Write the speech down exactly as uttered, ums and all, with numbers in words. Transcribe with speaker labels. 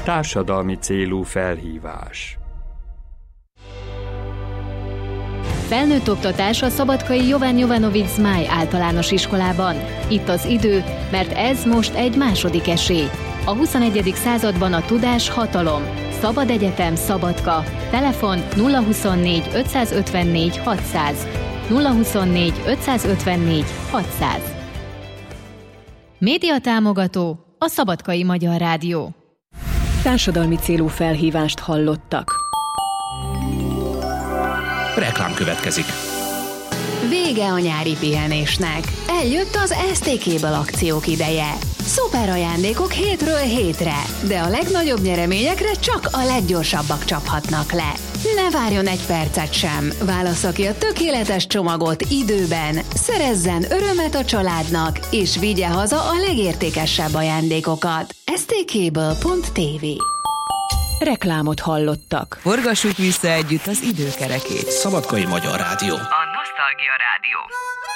Speaker 1: Társadalmi célú felhívás.
Speaker 2: Felnőtt oktatás a szabadkai Jovan Jovanovics Zmáj általános iskolában. Itt az idő, mert ez most egy második esély. A huszonegyedik században a tudás hatalom. Szabad Egyetem Szabadka. Telefon nulla huszonnégy ötszázötvennégy hatszáz. nulla huszonnégy ötszázötvennégy hatszáz. Média támogató a Szabadkai Magyar Rádió.
Speaker 3: Társadalmi célú felhívást hallottak.
Speaker 4: Reklám következik.
Speaker 5: Vége a nyári pihenésnek. Eljött az es té Cable akciók ideje. Szuper ajándékok hétről hétre, de a legnagyobb nyereményekre csak a leggyorsabbak csaphatnak le. Ne várjon egy percet sem, válassza ki a tökéletes csomagot időben, szerezzen örömet a családnak, és vigye haza a legértékesebb ajándékokat. es té cable pont té vé.
Speaker 3: Reklámot hallottak.
Speaker 6: Forgassuk vissza együtt az időkerekét.
Speaker 4: Szabadkai Magyar Rádió.
Speaker 6: A Nosztalgia Rádió.